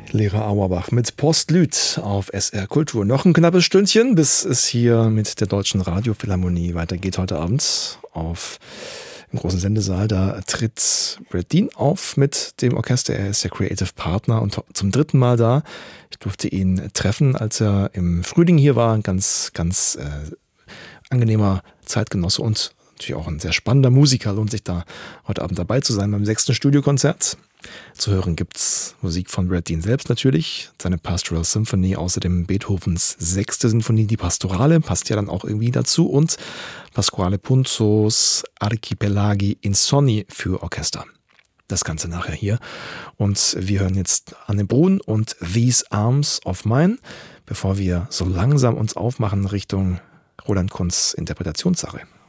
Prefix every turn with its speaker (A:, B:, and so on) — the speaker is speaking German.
A: Lehrer Auerbach mit Postlüt auf SR Kultur. Noch ein knappes Stündchen, bis es hier mit der Deutschen Radiophilharmonie weitergeht heute Abend im großen Sendesaal. Da tritt Brad Dean auf mit dem Orchester. Er ist der Creative Partner und zum dritten Mal da. Ich durfte ihn treffen, als er im Frühling hier war. Ein ganz angenehmer Zeitgenosse und natürlich auch ein sehr spannender Musiker. Lohnt sich da heute Abend dabei zu sein beim 6. Studiokonzert. Zu hören gibt's Musik von Brad Dean selbst natürlich, seine Pastoral Symphony, außerdem Beethovens 6. Sinfonie, die Pastorale, passt ja dann auch irgendwie dazu, und Pasquale Punzos Archipelagi Insonni für Orchester. Das Ganze nachher hier. Und wir hören jetzt Anne Brun und These Arms of Mine, bevor wir so langsam uns aufmachen Richtung Roland Kunz' Interpretationssache.